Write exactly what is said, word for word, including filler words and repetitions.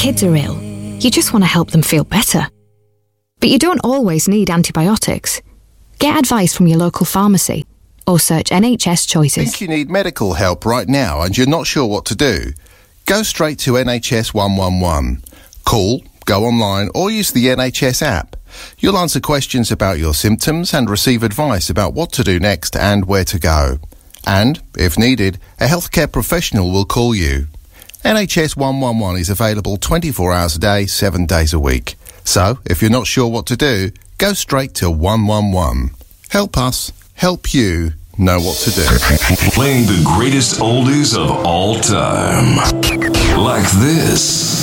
kids are ill, you just want to help them feel better. But you don't always need antibiotics. Get advice from your local pharmacy or search N H S Choices. Think you need medical help right now and you're not sure what to do? Go straight to N H S one one one. Call, go online or use the N H S app. You'll answer questions about your symptoms and receive advice about what to do next and where to go. And, if needed, a healthcare professional will call you. N H S one one one is available twenty-four hours a day, seven days a week. So, if you're not sure what to do, go straight to one one one. Help us, help you know what to do. Playing the greatest oldies of all time. Like this.